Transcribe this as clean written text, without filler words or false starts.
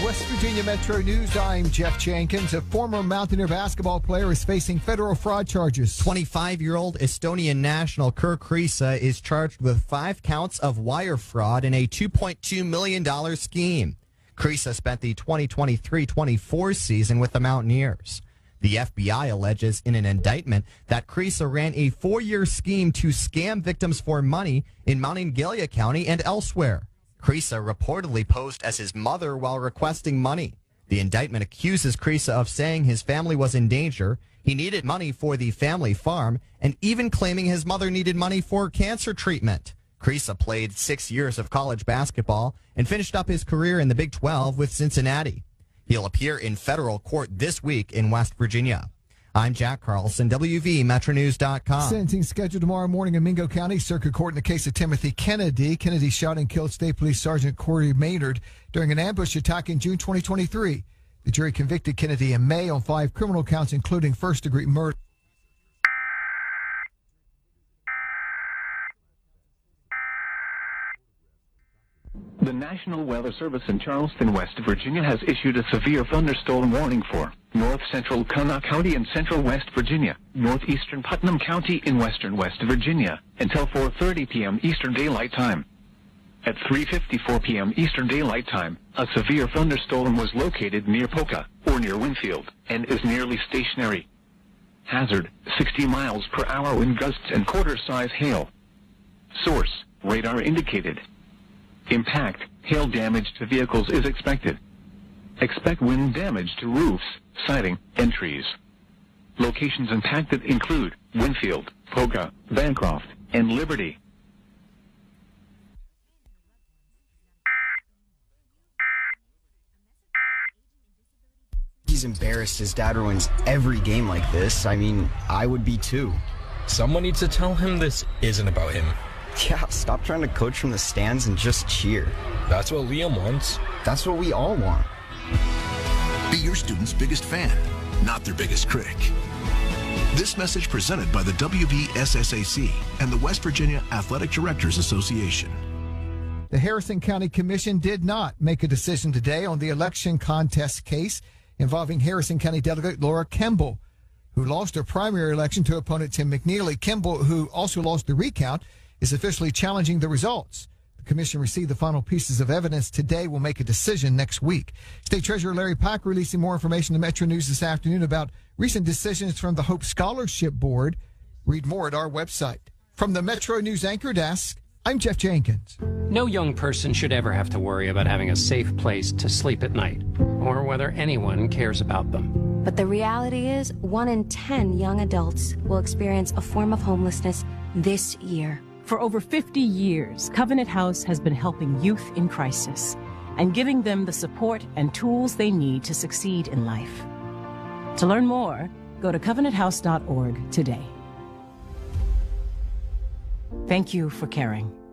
West Virginia Metro News, I'm Jeff Jenkins. A former Mountaineer basketball player is facing federal fraud charges. 25-year-old Estonian national Kurt Kriisa is charged with 5 counts of wire fraud in a $2.2 million scheme. Kriisa spent the 2023-24 season with the Mountaineers. The FBI alleges in an indictment that Kriisa ran a 4-year scheme to scam victims for money in Monongalia County and elsewhere. Kriisa reportedly posed as his mother while requesting money. The indictment accuses Kriisa of saying his family was in danger, he needed money for the family farm, and even claiming his mother needed money for cancer treatment. Kriisa played 6 years of college basketball and finished up his career in the Big 12 with Cincinnati. He'll appear in federal court this week in West Virginia. I'm Jack Carlson, WVMetroNews.com. Sentencing scheduled tomorrow morning in Mingo County Circuit Court in the case of Timothy Kennedy. Kennedy shot and killed State Police Sergeant Corey Maynard during an ambush attack in June 2023. The jury convicted Kennedy in May on 5 criminal counts, including first-degree murder. The National Weather Service in Charleston, West Virginia has issued a severe thunderstorm warning for north central Kanawha County in central West Virginia, northeastern Putnam County in western West Virginia, until 4:30 p.m. Eastern Daylight Time. At 3:54 p.m. Eastern Daylight Time, a severe thunderstorm was located near Poca, or near Winfield, and is nearly stationary. Hazard, 60 miles per hour wind gusts and quarter-size hail. Source, radar indicated. Impact, hail damage to vehicles is expected. Expect wind damage to roofs, siding, and trees. Locations impacted include Winfield, Poca, Bancroft, and Liberty. He's embarrassed his dad ruins every game like this. I mean, I would be too. Someone needs to tell him this isn't about him. Yeah, stop trying to coach from the stands and just cheer. That's what Liam wants. That's what we all want. Be your student's biggest fan, not their biggest critic. This message presented by the WVSSAC and the West Virginia Athletic Directors Association. The Harrison County Commission did not make a decision today on the election contest case involving Harrison County Delegate Laura Kimball, who lost her primary election to opponent Tim McNeely. Kimball, who also lost the recount, is officially challenging the results. The commission received the final pieces of evidence today. Will make a decision next week. State Treasurer Larry Pack releasing more information to Metro News this afternoon about recent decisions from the Hope Scholarship Board. Read more at our website. From the Metro News Anchor Desk, I'm Jeff Jenkins. No young person should ever have to worry about having a safe place to sleep at night, or whether anyone cares about them. But the reality is, 1 in 10 young adults will experience a form of homelessness this year. For over 50 years, Covenant House has been helping youth in crisis and giving them the support and tools they need to succeed in life. To learn more, go to covenanthouse.org today. Thank you for caring.